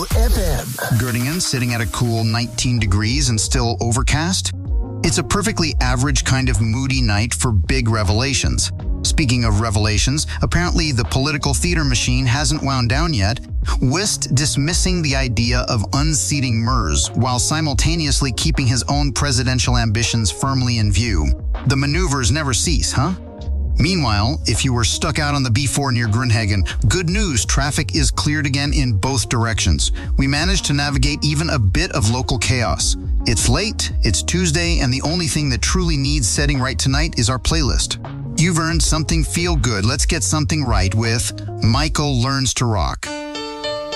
Chill FM. Göttingen sitting at a cool 19 degrees and still overcast. It's a perfectly average kind of moody night for big revelations. Speaking of revelations, apparently the political theater machine hasn't wound down yet. Wist dismissing the idea of unseating MERS while simultaneously keeping his own presidential ambitions firmly in view. The maneuvers never cease, huh? Meanwhile, if you were stuck out on the B4 near Grünhagen, good news, traffic is cleared again in both directions. We managed to navigate even a bit of local chaos. It's late, it's Tuesday, and the only thing that truly needs setting right tonight is our playlist. You've earned something feel good. Let's get something right with Michael Learns to Rock.